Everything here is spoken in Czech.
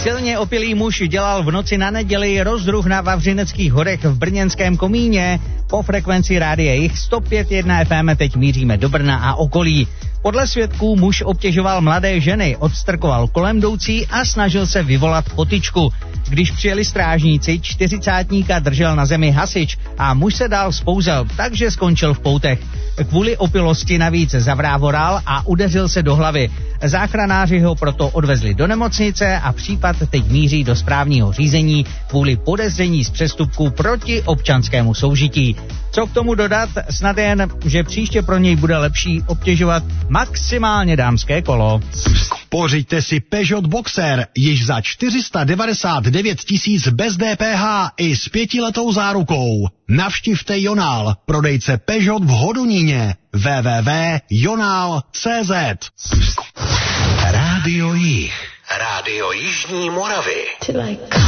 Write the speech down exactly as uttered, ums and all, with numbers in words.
Silně opilý muž dělal v noci na neděli rozdruh na Vavřineckých horech v brněnském Komíně. Po frekvenci rádia Jich sto pět jedna F M teď míříme do Brna a okolí. Podle svědků muž obtěžoval mladé ženy, odstrkoval kolem jdoucí a snažil se vyvolat potyčku. Když přijeli strážníci, čtyřicátníka držel na zemi hasič a muž se dál vzpouzel, takže skončil v poutech. Kvůli opilosti navíc zavrávoral a udeřil se do hlavy. Záchranáři ho proto odvezli do nemocnice a případ teď míří do správního řízení kvůli podezření z přestupku proti občanskému soužití. Co k tomu dodat? Snad jen, že příště pro něj bude lepší obtěžovat maximálně dámské kolo. Pořiďte si Peugeot Boxer již za čtyři sta devadesát devět tisíc bez D P H i s pětiletou zárukou. Navštivte Jonál, prodejce Peugeot v Hodoníně. w w w tečka jonál tečka cé zet. Rádio Jih. Rádio Jižní Moravy.